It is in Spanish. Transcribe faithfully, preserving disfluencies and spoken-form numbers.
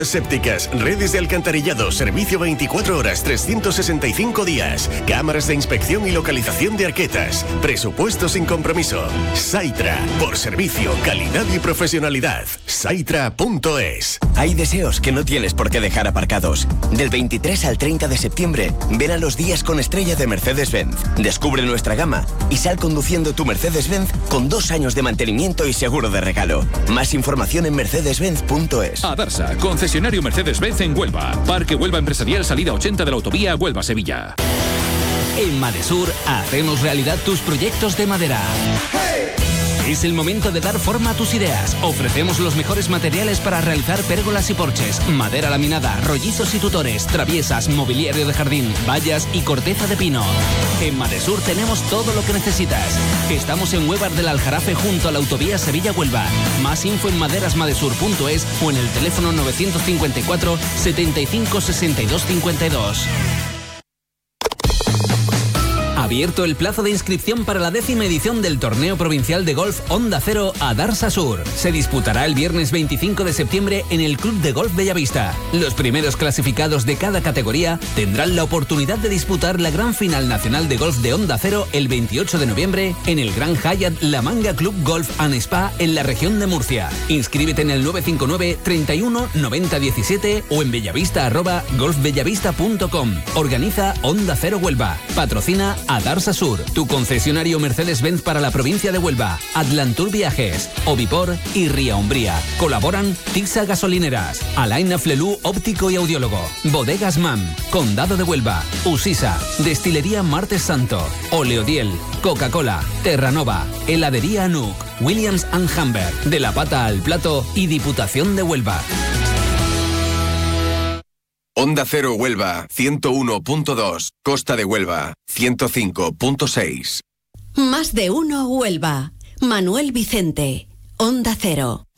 Sépticas, redes de alcantarillado, servicio veinticuatro horas, trescientos sesenta y cinco días, cámaras de inspección y localización de arquetas, presupuesto sin compromiso. Saitra, por servicio, calidad y profesionalidad. Saitra punto es. Hay deseos que no tienes por qué dejar aparcados. Del veintitrés al treinta de septiembre, ven a los días con estrella de Mercedes-Benz. Descubre nuestra gama y sal conduciendo tu Mercedes-Benz con dos años de mantenimiento y seguro de regalo. Más información en mercedes benz punto es. Adarsa, concesionario Mercedes-Benz en Huelva. Parque Huelva Empresarial, salida ochenta de la autovía Huelva-Sevilla. En Madesur hacemos realidad tus proyectos de madera. Es el momento de dar forma a tus ideas. Ofrecemos los mejores materiales para realizar pérgolas y porches, madera laminada, rollizos y tutores, traviesas, mobiliario de jardín, vallas y corteza de pino. En Madesur tenemos todo lo que necesitas. Estamos en Huevar del Aljarafe junto a la autovía Sevilla-Huelva. Más info en maderasmadesur punto es o en el teléfono novecientos cincuenta y cuatro, setenta y cinco, sesenta y dos cincuenta y dos. Abierto el plazo de inscripción para la décima edición del Torneo Provincial de Golf Onda Cero Adarsa Sur. Se disputará el viernes veinticinco de septiembre en el Club de Golf Bellavista. Los primeros clasificados de cada categoría tendrán la oportunidad de disputar la gran final nacional de golf de Onda Cero el veintiocho de noviembre en el Gran Hyatt La Manga Club Golf and Spa en la región de Murcia. Inscríbete en el nueve cinco nueve, treinta y uno, noventa diecisiete o en bellavista arroba golfbellavista punto com. Organiza Onda Cero Huelva. Patrocina Adarsa Sur, tu concesionario Mercedes-Benz para la provincia de Huelva, Atlantur Viajes, Ovipor y Ría Umbría. Colaboran Tixa Gasolineras, Alain Flelú Óptico y Audiólogo, Bodegas Mam, Condado de Huelva, Usisa, Destilería Martes Santo, Oleodiel, Coca-Cola, Terranova, Heladería Anuk, Williams and Humber, De la Pata al Plato y Diputación de Huelva. Onda Cero Huelva, ciento uno punto dos. Costa de Huelva, ciento cinco punto seis. Más de uno Huelva. Manuel Vicente, Onda Cero.